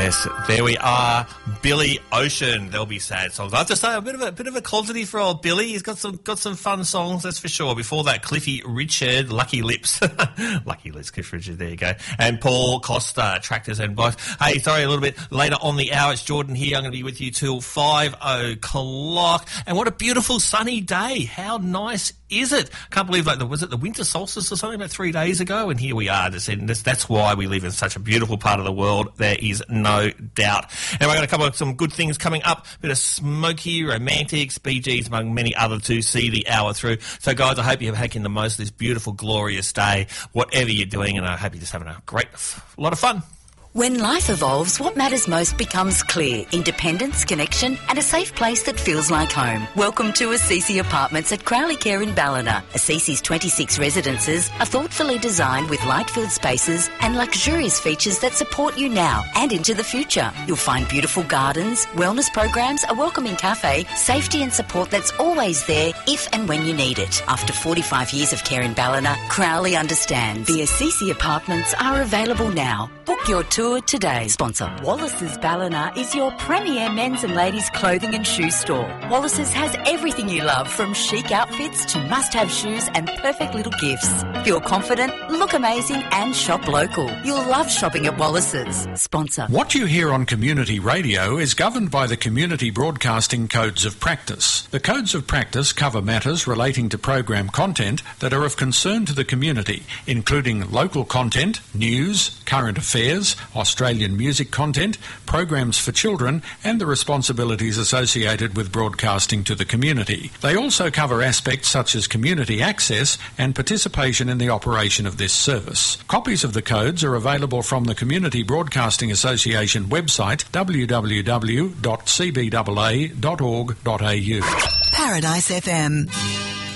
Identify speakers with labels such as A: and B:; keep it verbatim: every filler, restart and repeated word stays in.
A: Yes, there we are. Billy Ocean. There'll be sad songs. I have to say, a bit of a, a bit of a quantity for old Billy. He's got some got some fun songs, that's for sure. Before that, Cliffy Richard, Lucky Lips, Lucky Lips, Cliff Richard. There you go. And Paul Costa, Tractors and Bikes. Hey, sorry, a little bit later on the hour. It's Jordan here. I'm going to be with you till five o'clock. And what a beautiful sunny day! How nice is it? Can't believe, like, the, was it the winter solstice or something about three days ago? And here we are. Just, and this, that's why we live in such a beautiful part of the world. There is no doubt. And we've got a couple of some good things coming up. A bit of Smokey, Romantics, Bee Gees, among many other to see the hour through. So, guys, I hope you're making the most of this beautiful, glorious day, whatever you're doing, and I hope you're just having a great, a lot of fun.
B: When life evolves, what matters most becomes clear. Independence, connection and a safe place that feels like home. Welcome to Assisi Apartments at Crowley Care in Ballina. Assisi's twenty-six residences are thoughtfully designed with light-filled spaces and luxurious features that support you now and into the future. You'll find beautiful gardens, wellness programs, a welcoming cafe, safety and support that's always there if and when you need it. After forty-five years of care in Ballina, Crowley understands. The Assisi Apartments are available now. Book your tour today. Sponsor. Wallace's Ballina is your premier men's and ladies' clothing and shoe store. Wallace's has everything you love, from chic outfits to must-have shoes and perfect little gifts. Feel confident, look amazing and shop local. You'll love shopping at Wallace's. Sponsor.
C: What you hear on community radio is governed by the Community Broadcasting Codes of Practice. The Codes of Practice cover matters relating to program content that are of concern to the community, including local content, news, current affairs, Australian music content, programs for children, and the responsibilities associated with broadcasting to the community. They also cover aspects such as community access and participation in the operation of this service. Copies of the codes are available from the Community Broadcasting Association website, w w w dot c b a a dot org dot a u.
D: Paradise F M.